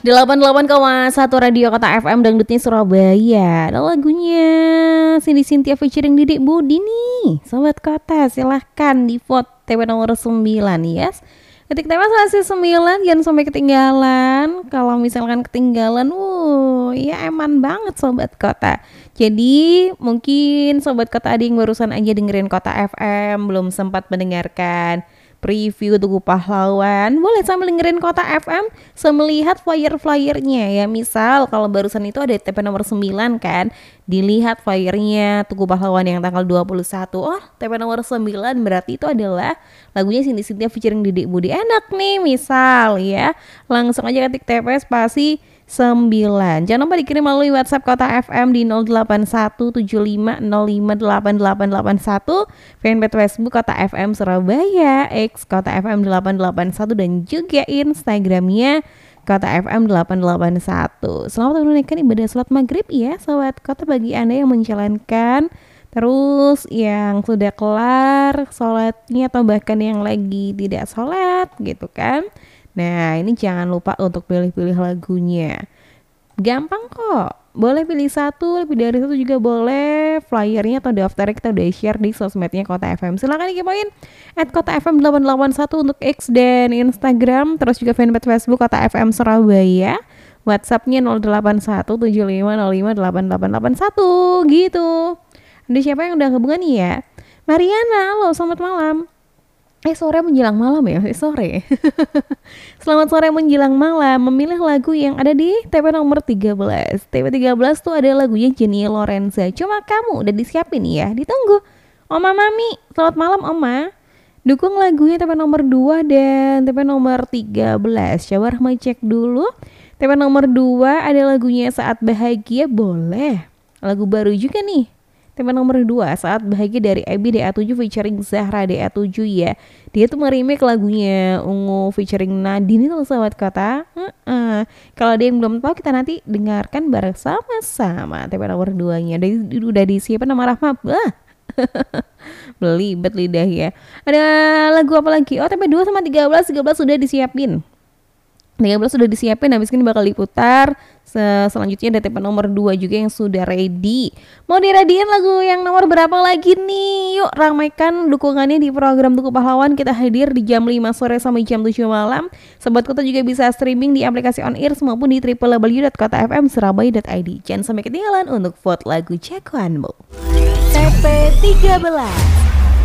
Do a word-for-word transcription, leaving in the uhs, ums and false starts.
delapan puluh delapan koma satu Radio Kota F M Dangdutnya Surabaya. Ada lagunya Cindy Cynthia featuring Didik Budi nih. Sobat Kota, silahkan di vote T P nomor sembilan, yes. Ketik tema hasil sembilan, jangan sampai ketinggalan. Kalau misalkan ketinggalan, wuh, ya eman banget Sobat Kota. Jadi mungkin Sobat Kota ada yang barusan aja dengerin Kota F M, belum sempat mendengarkan preview Tugu Pahlawan, boleh sambil dengerin Kota F M sambil lihat flyer-flyernya ya. Misal kalau barusan itu ada T P nomor sembilan kan, dilihat flyernya Tugu Pahlawan yang tanggal dua puluh satu. Oh, T P nomor sembilan berarti itu adalah lagunya Cindy Cynthia featuring Didik Budi. Enak nih misal ya. Langsung aja ketik T P spasi sembilan. Jangan lupa dikirim melalui WhatsApp Kota F M di nol delapan satu tujuh lima nol lima delapan delapan delapan satu, fanpage Facebook Kota F M Surabaya, X Kota F M delapan delapan satu, dan juga Instagramnya Kota F M delapan delapan satu. Selamat menunaikan ibadah sholat maghrib ya Sobat Kota, bagi Anda yang menjalankan, terus yang sudah kelar sholatnya atau bahkan yang lagi tidak sholat gitu kan. Nah, ini jangan lupa untuk pilih-pilih lagunya. Gampang kok. Boleh pilih satu, lebih dari satu juga boleh. Flyernya atau daftarnya kita udah share di sosmednya Kota F M. Silakan dikepoin at Kota F M delapan delapan satu untuk X dan Instagram. Terus juga fanpage Facebook Kota F M Surabaya. WhatsAppnya nol delapan satu tujuh lima nol lima delapan delapan delapan satu gitu. Ada siapa yang udah hubungan nih ya? Mariana, halo, selamat malam. Eh sore menjelang malam ya, eh, sore. Selamat sore menjelang malam. Memilih lagu yang ada di T P nomor tiga belas. T P tiga belas tuh ada lagunya Jenny Lorenza. Cuma kamu udah disiapin ya, ditunggu. Oma Mami, selamat malam Oma. Dukung lagunya T P nomor dua dan T P nomor tiga belas. Coba Rahma cek dulu. T P nomor dua ada lagunya Saat Bahagia, boleh. Lagu baru juga nih. T P nomor dua Saat Bahagia dari Ebi D A tujuh featuring Zahra D A tujuh ya. Dia tuh nge-remake lagunya Ungu featuring Nadine itu Sobat Kota. uh-uh. Kalau ada yang belum tahu, kita nanti dengarkan bersama-sama. T P nomor dua nya udah, udah disiapin nama Rahma. Bah. Belibet lidah ya. Ada lagu apa lagi? Oh, T P dua sama tiga belas. tiga belas sudah disiapin. tiga belas sudah disiapin, habis ini bakal diputar. Selanjutnya ada T P nomor dua juga yang sudah ready. Mau diradiin lagu yang nomor berapa lagi nih? Yuk ramaikan dukungannya di program Tugu Pahlawan. Kita hadir di jam lima sore sampai jam tujuh malam. Sobat Kota juga bisa streaming di aplikasi On Ears maupun di w w w dot kota f m surabaya dot i d. Jangan sampai ketinggalan untuk vote lagu jagoanmu. T P tiga belas